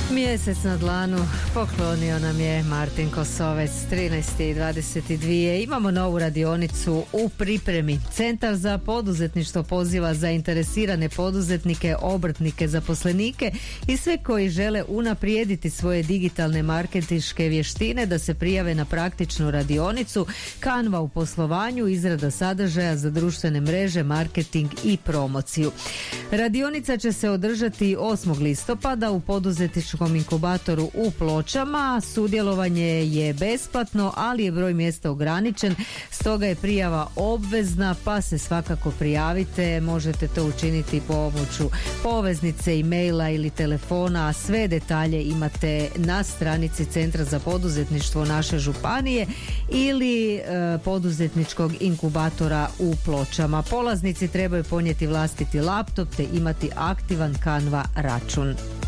Mjesec na dlanu poklonio nam je Martin Kosovec, 13:22. Imamo novu radionicu u pripremi. Centar za poduzetništvo poziva zainteresirane poduzetnike, obrtnike, zaposlenike i sve koji žele unaprijediti svoje digitalne marketinške vještine da se prijave na praktičnu radionicu Canva u poslovanju, izrada sadržaja za društvene mreže, marketing i promociju. Radionica će se održati 8. listopada u poduzetničkom inkubatoru u Pločama. Sudjelovanje je besplatno, ali je broj mjesta ograničen, stoga je prijava obvezna, pa se svakako prijavite. Možete to učiniti pomoću poveznice, e-maila ili telefona, a sve detalje imate na stranici Centra za poduzetništvo naše županije ili poduzetničkog inkubatora u Pločama. Polaznici trebaju ponijeti vlastiti laptop te imati aktivan Canva račun.